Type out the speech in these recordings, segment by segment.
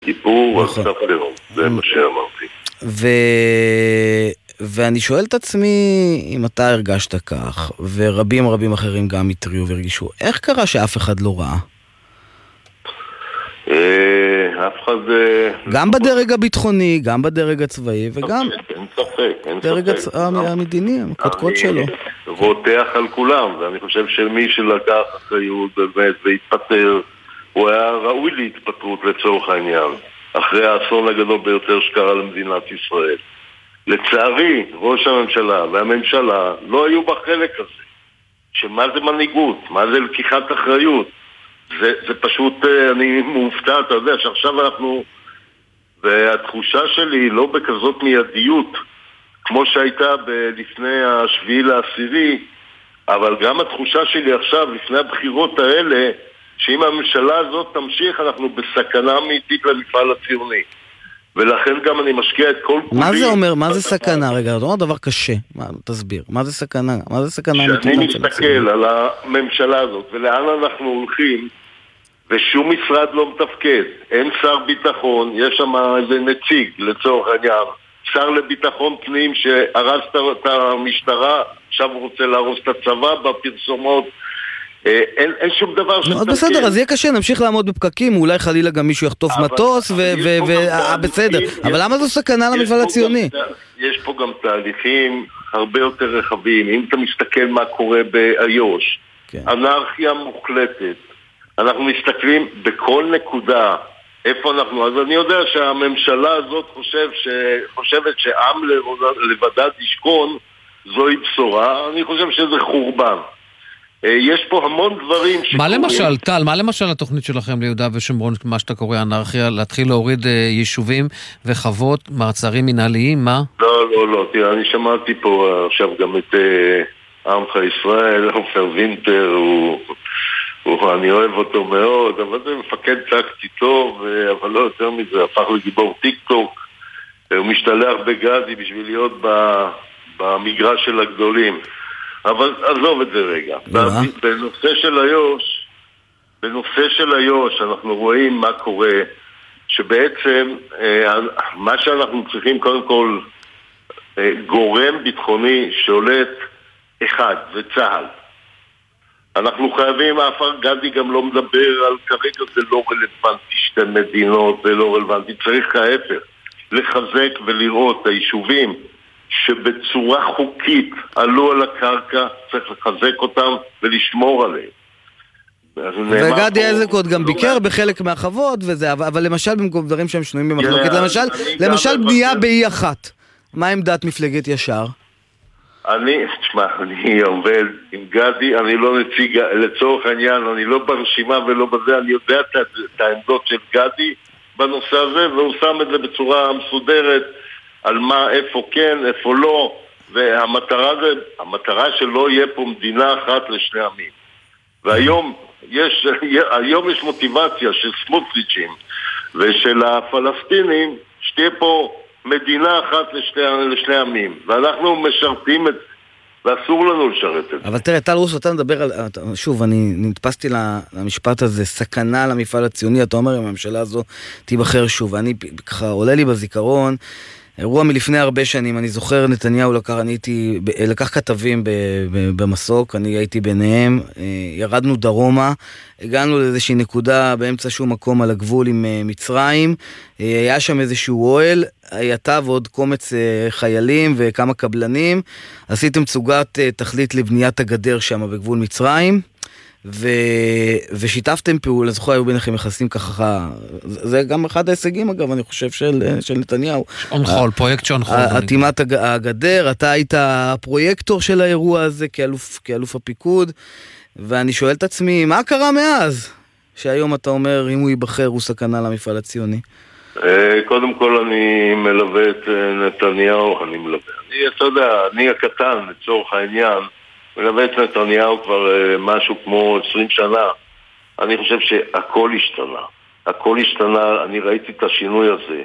כיפור, אז סף תהום, זה מה שאמרתי. ואני שואל את עצמי, אם אתה הרגשת כך, ורבים רבים אחרים גם התריעו והרגישו, איך קרה שאף אחד לא ראה? אף אחד... גם בדרג הביטחוני, גם בדרג הצבאי, וגם אין ספק. דרג המדיני, הקודקוד שלו. רותח על כולם, ואני חושב שמי שלקח אחריות באמת והתפטר, הוא היה ראוי להתפטרות לצורך העניין, אחרי האסון הגדול ביותר שקרה למדינת ישראל. לצערי, ראש הממשלה והממשלה לא היו בחלק הזה. שמה זה מנהיגות? מה זה לקיחת אחריות? זה פשוט, אני מופתע, אתה יודע, שעכשיו אנחנו, והתחושה שלי לא בכזאת מיידיות, כמו שהייתה לפני השביעי לעשירי, אבל גם התחושה שלי עכשיו, לפני הבחירות האלה, שאם הממשלה הזאת תמשיך, אנחנו בסכנה אמיתית למפעל הציוני. ולכן גם אני משקיע את כל כולי. מה זה אומר? מה זה סכנה? רגע, אתה אומר דבר קשה. תסביר. מה זה סכנה? מה זה סכנה? כשאני מסתכל על הממשלה הזאת, ולאן אנחנו הולכים, ושום משרד לא מתפקד, אין שר ביטחון, יש שם איזה נציג לצורך העניין, שר לביטחון פנים שהרס את המשטרה, עכשיו הוא רוצה להרוס את הצבא בפרסומות, אין שום דבר מאוד בסדר, אז יהיה קשה, נמשיך לעמוד בפקקים, אולי חלילה גם מישהו יחטוף מטוס, בסדר, אבל למה זו סכנה למפעל הציוני? יש פה גם תהליכים הרבה יותר רחבים, אם אתה מסתכל מה קורה באיו"ש, אנרכיה מוחלטת, אנחנו מסתכלים בכל נקודה איפה אנחנו, אז אני יודע שהממשלה הזאת חושבת שעם לבדד ישכון, זוהי בשורה, אני חושב שזה חורבן. יש פה המון דברים מה למשל, טל, מה למשל התוכנית שלכם ליהודה ושומרון, מה שאתה קורא אנרכיה, להתחיל להוריד יישובים וחוות, מעצרים מנהליים, מה? לא, תראה, אני שמעתי פה עכשיו גם את עמך ישראל, עופר וינטר, אני אוהב אותו מאוד, אבל זה מפקד טקטי טוב, אבל לא יותר מזה, הפך לגיבור טיק טוק, הוא משתלח בגדי בשביל להיות במגרש של הגדולים. אבל עזוב את זה רגע. בנושא של איו"ש אנחנו רואים מה קורה, שבעצם מה שאנחנו צריכים קודם כל גורם ביטחוני שולט אחד, זה צה"ל. אנחנו חייבים, גדי גם לא מדבר על כרגע זה לא רלוונטי, שתי מדינות זה לא רלוונטי, צריך ההפך לחזק ולראות את היישובים שבצורה חוקית עלו על הקרקע, צריך לחזק אותם ולשמור עליהם. וגדי איזנקוט גם ביקר בחלק מהחוות וזה, אבל למשל במקום דברים שהם שנויים במחלוקת, למשל בנייה באי אחת, מה עמדת מפלגת ישר? אני עובד עם גדי, אני לא נציג לצורך העניין, אני לא ברשימה ולא בזה, אני יודע את העמדות של גדי בנושא הזה, והוא שם את זה בצורה מסודרת על מה, איפה כן, איפה לא, והמטרה שלא יהיה פה מדינה אחת לשני עמים. והיום יש מוטיבציה של סמוטריצ'ים ושל הפלסטינים שתהיה פה מדינה אחת לשני עמים, ואנחנו משרתים את זה, ואסור לנו לשרת את זה. אבל תראה, טל רוס, אתה מדבר על, שוב, אני נתפסתי למשפט הזה, סכנה למפעל הציוני, אתה אומר, אם הממשלה הזו תיבחר שוב, ואני ככה עולה לי בזיכרון, אירוע מלפני הרבה שנים, אני זוכר נתניהו לקח כתבים במסוק, אני הייתי ביניהם, ירדנו דרומה, הגענו לאיזושהי נקודה באמצע שום מקום על הגבול עם מצרים, היה שם איזשהו אוהל, הייתה ועוד קומץ חיילים וכמה קבלנים, עשיתם צוגת תכלית לבניית הגדר שם בגבול מצרים, ושיתפתם פעולה, זוכר, היו ביניכם יחסים ככה, זה גם אחד ההישגים אגב, אני חושב של נתניהו. פרויקט שון חול. עתימת הגדר, אתה היית הפרויקטור של האירוע הזה כאלוף הפיקוד, ואני שואל את עצמי, מה קרה מאז? שהיום אתה אומר, אם הוא ייבחר, הוא סכנה למפעל הציוני. קודם כל אני מלווה את נתניהו, אתה יודע, אני הקטן לצורך העניין, מלווה את נתניהו כבר משהו כמו 20 שנה. אני חושב שהכל השתנה, אני ראיתי את השינוי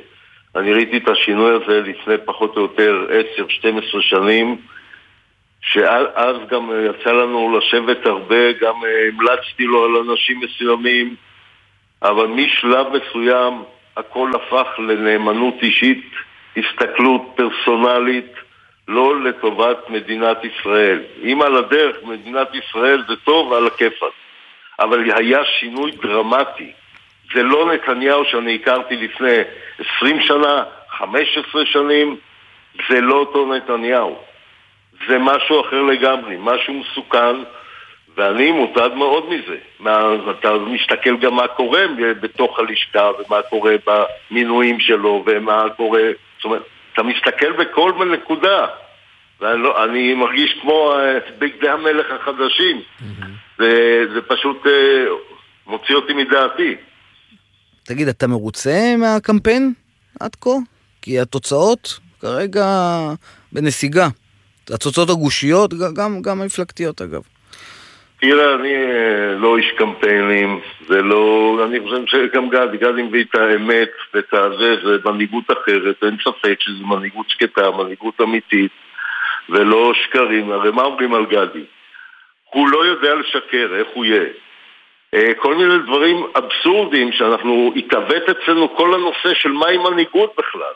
הזה, לפני פחות או יותר 10-12 שנים, שאז גם יצא לנו לשבת הרבה, גם המלצתי לו על אנשים מסוימים, אבל משלב מסוים הכל הפך לנאמנות אישית, הסתכלות פרסונלית, לא לטובת מדינת ישראל. אם על הדרך מדינת ישראל זה טוב על הכיפת, אבל היה שינוי דרמטי. זה לא נתניהו שאני הכרתי לפני 20 שנה, 15 שנים, זה לא אותו נתניהו. זה משהו אחר לגמרי, משהו מסוכן, ואני מוטרד מאוד מזה. אתה מסתכל גם מה קורה בתוך הלשכה, ומה קורה במינויים שלו, ומה קורה... זאת אומרת, אתה מסתכל בכל נקודה, ואני מרגיש כמו בגדי המלך החדשים. זה פשוט מוציא אותי מדעתי. תגיד, אתה מרוצה מהקמפיין עד כה? כי התוצאות כרגע בנסיגה. התוצאות הגושיות, גם המפלגתיות אגב. תראה, אני לא איש קמפיינים, זה לא... אני חושב שגם גדי מביא את האמת ואת הזה, זה מנהיגות אחרת, אין ספק שזה מנהיגות שקטה, מנהיגות אמיתית, ולא שקרים. הרי מה אומרים על גדי? הוא לא יודע לשקר, איך הוא יהיה? כל מיני דברים אבסורדים שאנחנו התאבט אצלנו כל הנושא של מהי מנהיגות בכלל.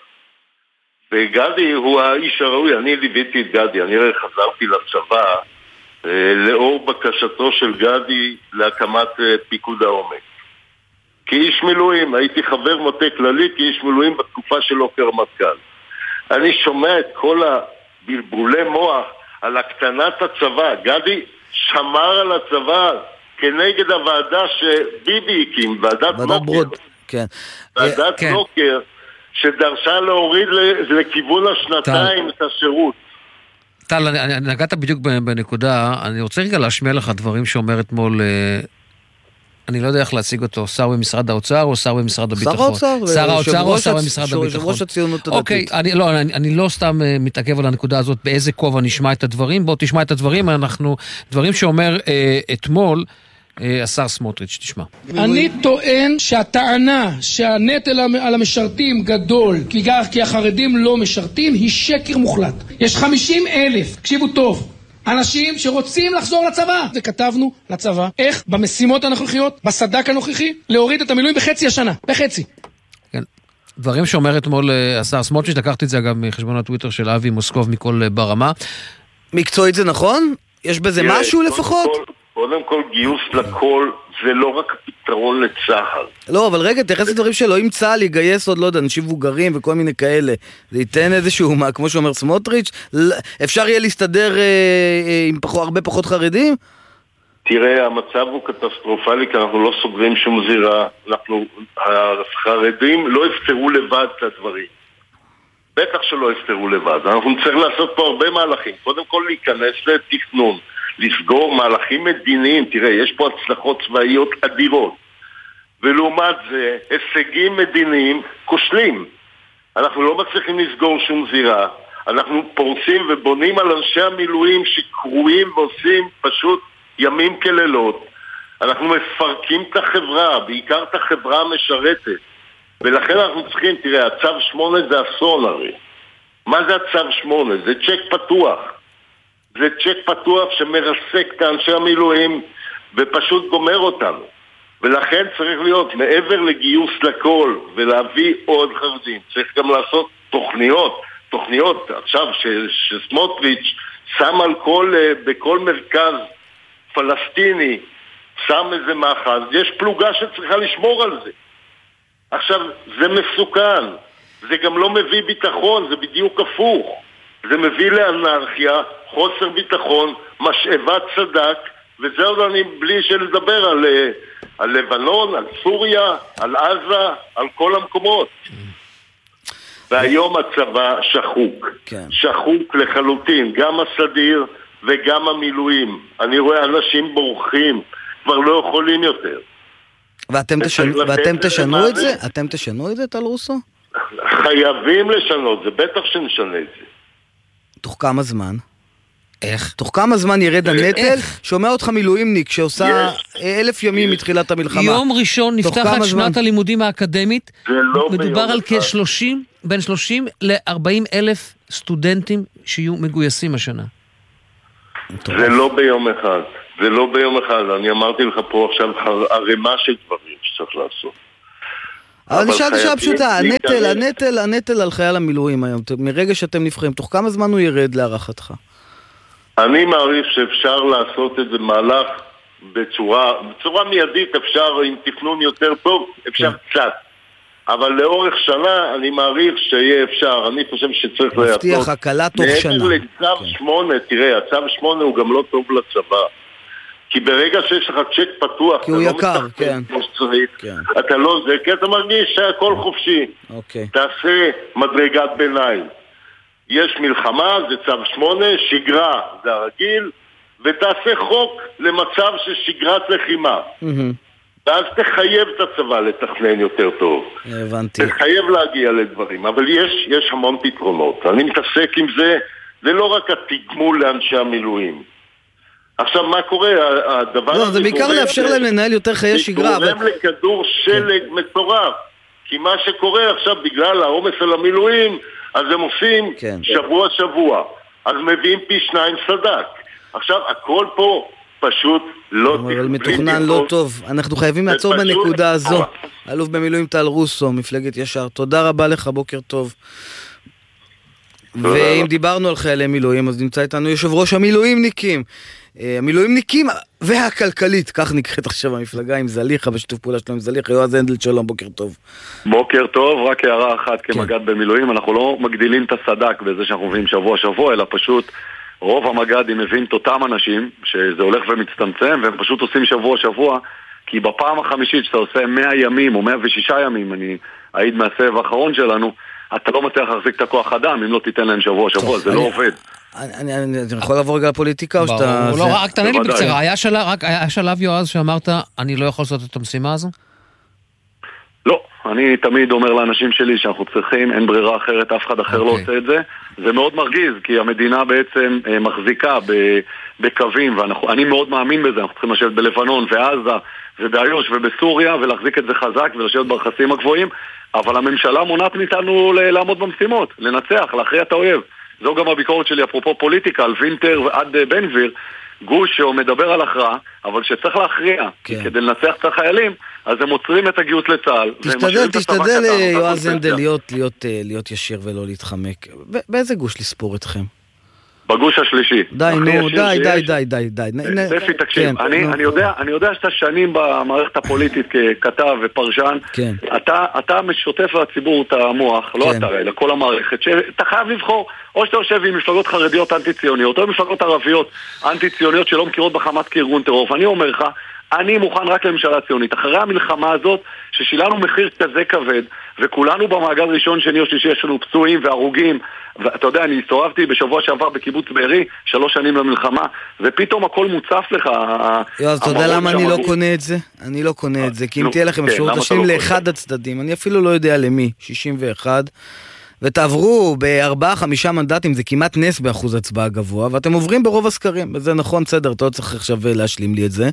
וגדי הוא האיש הראוי, אני ליוויתי את גדי, אני חזרתי לצבא לאור בקשתו של גדי להקמת פיקוד העומק. כאיש מילואים, הייתי חבר מטה כללי כאיש מילואים בתקופה שלו כרמטכ"ל. אני שומע את כל הבלבולי מוח על הקטנת הצבא. גדי שמר על הצבא כנגד הוועדה שביבי הקים, ועדת לוקר. כן. ועדת לוקר שדרשה להוריד לכיוון השנתיים את השירות. טל, נגעת בדיוק בנקודה, אני רוצה רגע להשמיע לך דברים שאומר אתמול, אני לא יודע איך להציג אותו, שר במשרד האוצר או שר במשרד הביטחון? שר האוצר או שר במשרד הביטחון? יושב ראש הציונות הדתית. אוקיי, אני לא סתם מתעכב על הנקודה הזאת, באיזה כובע נשמע את הדברים, בוא תשמע את הדברים, דברים שאומר אתמול, השר סמוטריץ', תשמע. אני טוען שהטענה שהנטל על המשרתים גדול כי החרדים לא משרתים היא שקר מוחלט. יש 50,000, תקשיבו טוב, אנשים שרוצים לחזור לצבא. וכתבנו לצבא איך במשימות הנוכחיות, בסדק הנוכחי, להוריד את המילואים בחצי השנה, בחצי. כן. דברים שאומר אתמול השר סמוטריץ', לקחתי את זה גם מחשבון הטוויטר של אבי מוסקוב מכל ברמה. מקצועית זה נכון? יש בזה משהו לפחות? קודם כל גיוס לכל זה לא רק פתרון לצהל. לא, אבל רגע, תייחס לדברים שלו, אם צהל יגייס עוד, לא יודע, אנשים מבוגרים וכל מיני כאלה, זה ייתן איזשהו, כמו שאומר סמוטריץ', אפשר יהיה להסתדר עם הרבה פחות חרדים? תראה, המצב הוא קטסטרופלי, כי אנחנו לא סוגרים שום זירה, החרדים לא יפתרו לבד את הדברים. בטח שלא יפתרו לבד, אנחנו נצטרך לעשות פה הרבה מהלכים, קודם כל להיכנס לתכנון, לסגור מהלכים מדיניים. תראה, יש פה הצלחות צבאיות אדירות, ולעומת זה הישגים מדיניים כושלים. אנחנו לא מצליחים לסגור שום זירה, אנחנו פורסים ובונים על אנשי המילואים שקרויים ועושים פשוט ימים כלילות. אנחנו מפרקים את החברה, בעיקר את החברה המשרתת, ולכן אנחנו צריכים, תראה, הצו 8 זה אסון הרי. מה זה הצו 8? זה צ'ק פתוח. זה צ'ק פתוח שמרסק את אנשי המילואים ופשוט גומר אותנו. ולכן צריך להיות מעבר לגיוס לכל ולהביא עוד חרדים. צריך גם לעשות תוכניות. עכשיו שסמוטריץ' שם בכל מרכז פלסטיני, שם איזה מאחז, יש פלוגה שצריכה לשמור על זה. עכשיו, זה מסוכן. זה גם לא מביא ביטחון, זה בדיוק הפוך. זה מביא לאנרכיה, חוסר ביטחון, משאבת צדק, וזה עוד אני בלי שלדבר על לבנון, על סוריה, על עזה, על כל המקומות. והיום הצבא שחוק. שחוק לחלוטין, גם הסדיר וגם המילואים. אני רואה אנשים בורחים, כבר לא יכולים יותר. ואתם תשנו את זה? אתם תשנו את זה, טל רוסו? חייבים לשנות, זה בטח שנשנה את זה. תוך כמה זמן? איך? תוך כמה זמן ירד הנטל? שומע אותך מילואימניק שעושה 1,000 ימים מתחילת המלחמה. יום ראשון נפתחת שנת הלימודים האקדמית. מדובר על בין 30 ל-40 אלף סטודנטים שיהיו מגויסים השנה. זה לא ביום אחד. זה לא ביום אחד. אני אמרתי לך פה עכשיו הרמה של דברים שצריך לעשות. אבל נשאל שאלה פשוטה, הנטל על חייל המילואים היום, מרגע שאתם נבחרים, תוך כמה זמן הוא ירד להערכתך? אני מעריך שאפשר לעשות את זה מהלך בצורה מיידית, אפשר עם תכנון יותר טוב, אפשר קצת. אבל לאורך שנה אני מעריך שיהיה אפשר, אני חושב שצריך לעשות. מבטיח הקלה תוך שנה. מעבר לצו 8, תראה, הצו 8 הוא גם לא טוב לצבא. כי ברגע שיש לך צ'ק פתוח, כי הוא יקר, כן. אתה לא זה, כי אתה מרגיש שהכל חופשי. תעשה מדרגת ביניים. יש מלחמה, זה צו 8, שגרה, זה הרגיל, ותעשה חוק למצב של שגרת לחימה. ואז תחייב את הצבא לתכנן יותר טוב. הבנתי. תחייב להגיע לדברים, אבל יש המון פתרונות. אני מתעסק עם זה, זה לא רק התגמול לאנשי המילואים. עכשיו, מה קורה? הדבר לא, זה בעיקר לאפשר להם לנהל יותר חיי שגרה. זה גורם לכדור שלג מטורף. כי מה שקורה עכשיו, בגלל העומס על המילואים, אז הם עושים שבוע. אז מביאים פי 2 סדק. עכשיו, הכל פה פשוט לא אבל מתוכנן לא טוב. אנחנו חייבים לעצור בנקודה הזו. אלוף במילואים טל רוסו, מפלגת ישר. תודה רבה לך, בוקר טוב. ואם דיברנו על חיילי מילואים, אז נמצא איתנו יושב ראש המילואימניקים. המילואימניקים והכלכלית, כך נקראת עכשיו המפלגה עם זליחה, בשיתוף פעולה שלו עם זליחה. יועז הנדל, שלום, בוקר טוב. בוקר טוב, רק הערה אחת כמגד במילואים, אנחנו לא מגדילים את הסדק בזה שאנחנו מביאים שבוע, אלא פשוט רוב המגדים מביאים את אותם אנשים, שזה הולך ומצטמצם, והם פשוט עושים שבוע, כי בפעם החמישית שאתה עושה 100 ימים או 106 ימים, אני אעיד מהסבב האחרון שלנו, אתה לא מצליח להחזיק את הכוח אדם אם לא תיתן להם שבוע, זה לא עובד. אני יכול לעבור רגע לפוליטיקה או שאתה... לא, רק תענה לי בקצרה, היה שלב יועז שאמרת, אני לא יכול לעשות את המשימה הזו? לא, אני תמיד אומר לאנשים שלי שאנחנו צריכים, אין ברירה אחרת, אף אחד אחר לא עושה את זה. זה מאוד מרגיז, כי המדינה בעצם מחזיקה בקווים, ואני מאוד מאמין בזה, אנחנו צריכים לשבת בלבנון ועזה ובאיו"ש ובסוריה, ולהחזיק את זה חזק ולשבת ברכסים הגבוהים, אבל הממשלה מונעת מאיתנו לעמוד במשימות, לנצח, להכריע את האויב. זו גם הביקורת שלי, אפרופו פוליטיקה, על וינטר ועד בן גביר, גוש שהוא מדבר על הכרעה, אבל שצריך להכריע, כדי לנצח את החיילים, אז הם עוצרים את הגיוס לצה"ל. תשתדל יועז הנדל להיות ישיר ולא להתחמק. באיזה גוש לספור אתכם? בגוש השלישי. די, די. ספי, תקשיב, אני יודע שאתה שנים במערכת הפוליטית ככתב ופרשן, אתה משוטף לציבור את המוח, לא אתה, אלא כל המערכת, שאתה חייב לבחור, או שאתה יושב עם מפלגות חרדיות אנטי-ציוניות, או עם מפלגות ערביות אנטי-ציוניות שלא מכירות בחמאס כארגון טרור, ואני אומר לך, אני מוכן רק לממשלה ציונית. אחרי המלחמה הזאת, ששילנו מחיר כזה כבד, וכולנו במעגל ראשון, שני או שלישי, יש לנו פצועים והרוגים, ואתה יודע, אני הסתובבתי בשבוע שעבר בקיבוץ בארי, 3 שנים למלחמה, ופתאום הכל מוצף לך. יועז, אתה יודע למה אני לא קונה את זה? אני לא קונה את זה, כי אם תהיה לכם אפשרות להשלים לאחד הצדדים, אני אפילו לא יודע למי, 61, ותעברו ב4-5 מנדטים, זה כמעט נס באחוז הצבעה גבוה, ואתם עוברים ברוב הסקרים, וזה נכון, בסדר, אתה לא צריך עכשיו להשלים לי את זה.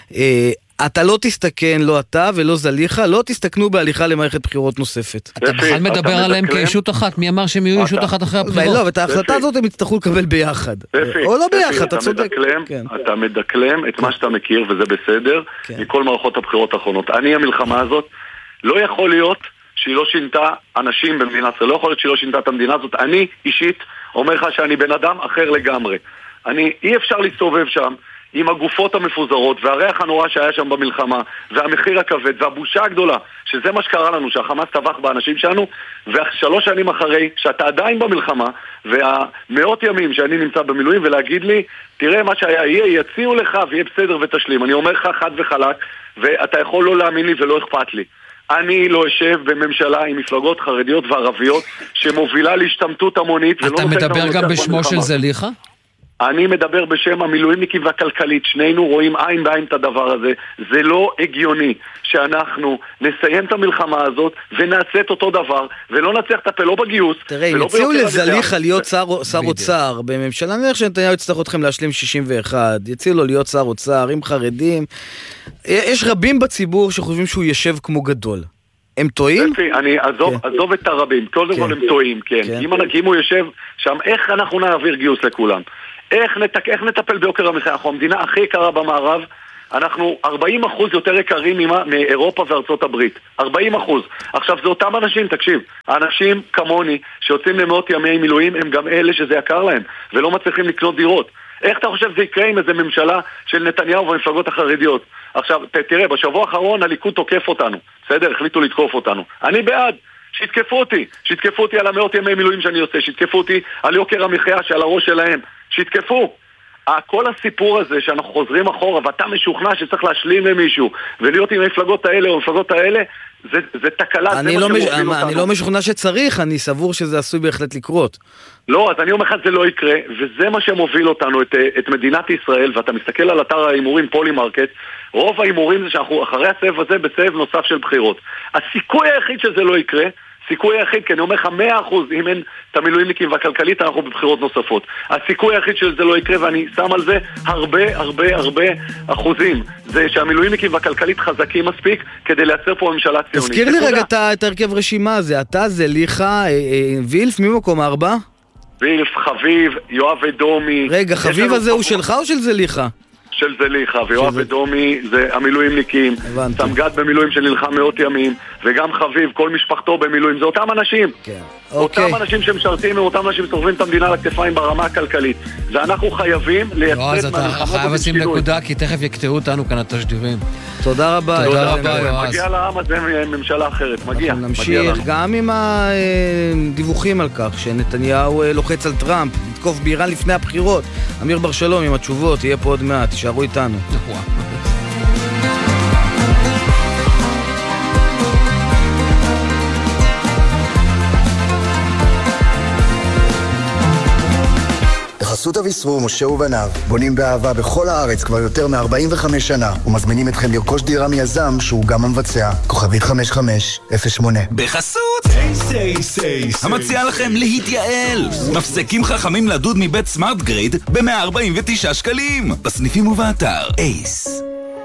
אתה לא תסתכן, לא אתה ולא זליחה, לא תסתכנו בהליכה למערכת בחירות נוספת. אתה בכלל מדבר עליהם כאישות אחת, מי אמר שהם יהיו אישות אחת אחרי הבחירות? לא, ואת ההחלטה הזאת הם יצטרכו לקבל ביחד. או לא ביחד, אתה צודק. אתה מדקלם את מה שאתה מכיר, וזה בסדר, מכל מערכות הבחירות האחרונות. המלחמה הזאת, לא יכול להיות שהיא לא שינתה אנשים במדינת ישראל, לא יכול להיות שהיא לא שינתה את המדינה הזאת. אני אישית אומר לך שאני בן אדם אחר לגמרי. אי אפשר להסתובב שם עם הגופות המפוזרות והריח הנורא שהיה שם במלחמה והמחיר הכבד והבושה הגדולה, שזה מה שקרה לנו, שהחמאס טבח באנשים שלנו, ו3 שנים אחרי שאתה עדיין במלחמה והמאות ימים שאני נמצא במילואים, ולהגיד לי, תראה מה שהיה יהיה, יציעו לך ויהיה בסדר ותשלים. אני אומר לך חד וחלק, ואתה יכול לא להאמין לי ולא אכפת לי. אני לא אשב בממשלה עם מפלגות חרדיות וערביות שמובילה להשתמטות המונית. אתה מדבר גם בשמו של זליחה? אני מדבר בשם המילואימניקים והכלכלית, שנינו רואים עין בעין את הדבר הזה. זה לא הגיוני שאנחנו נסיים את המלחמה הזאת ונעשה את אותו דבר, ולא נצליח לטפל לא בגיוס. תראה, אם יציעו לזליחה להיות שר אוצר בממשלה, נראה שנתניהו יצטרך אתכם להשלים 61, יציעו לו להיות שר אוצר עם חרדים. יש רבים בציבור שחושבים שהוא ישב כמו גדול. הם טועים? אני עזוב את הרבים, קודם כל הם טועים, כן. אם הוא יושב שם, איך אנחנו נעביר גיוס לכולם? איך נטפל ביוקר המחיה? אנחנו המדינה הכי יקרה במערב, אנחנו 40% יותר יקרים מאירופה וארצות הברית. 40%. עכשיו, זה אותם אנשים, תקשיב, האנשים כמוני שיוצאים למאות ימי מילואים הם גם אלה שזה יקר להם, ולא מצליחים לקנות דירות. איך אתה חושב זה יקרה עם איזה ממשלה של נתניהו והמפלגות החרדיות? עכשיו, תראה, בשבוע האחרון הליכוד תוקף אותנו, בסדר? החליטו לתקוף אותנו. אני בעד. שיתקפו אותי על המאות ימי מילואים שאני עושה, שיתקפו אותי על יוקר המחיה שעל הראש שלהם, שיתקפו. כל הסיפור הזה שאנחנו חוזרים אחורה ואתה משוכנע שצריך להשלים למישהו ולהיות עם המפלגות האלה או המפלגות האלה, זה תקלה. אני לא משוכנע שצריך, אני סבור שזה עשוי בהחלט לקרות. לא, אז אני אומר לך זה לא יקרה, וזה מה שמוביל אותנו, את מדינת ישראל, ואתה מסתכל על אתר ההימורים פולימרקט, רוב ההימורים זה שאנחנו אחרי הסבב הזה בסבב נוסף של בחירות. הסיכוי היחיד שזה לא יקרה, סיכוי היחיד, כי אני אומר לך 100%, אם אין את המילואימניקים והכלכלית, אנחנו בבחירות נוספות. הסיכוי היחיד שזה לא יקרה, ואני שם על זה הרבה אחוזים, זה שהמילואימניקים והכלכלית חזקים מספיק כדי לייצר פה ממשלה ציונית. תזכיר לי רגע את הרכב רשימה הזה, אתה, זליכה, וילף, מי מקום 4? וילף, חביב, יואב ודומי. רגע, חביב הזה הוא שלך או של זליכה? של זליכה, ויואב ודומי זה המילואימניקים, סמג"ד במילואים שנלחם מאות ימים, וגם חביב, כל משפחתו במילואים, זה אותם אנשים. אותם אנשים שמשרתים, אותם אנשים שסוחבים את המדינה לכתפיים ברמה הכלכלית. ואנחנו חייבים לייצר... לא, אז אתה חייב לשים נקודה, כי תכף יקטעו אותנו כאן התשדירים. תודה רבה. תודה רבה, יועז. מגיע לעם הזה ממשלה אחרת, מגיע. אנחנו נמשיך גם עם הדיווחים על כך שנתניהו לוחץ על טראמפ, לתקוף באיראן לפני הבחירות. אמיר בר שלום עם התשובות, יהיה פה עוד מעט, תישארו איתנו. בחסות אביסרור, משה ובניו, בונים באהבה בכל הארץ כבר יותר מ-45 שנה, ומזמינים אתכם לרכוש דירה מיזם שהוא גם המבצע. כוכבית 5508. בחסות המציע לכם להתייעל, מפסקים חכמים לדוד מבית סמארט גריד ב-149 שקלים, בסניפים ובאתר אייס.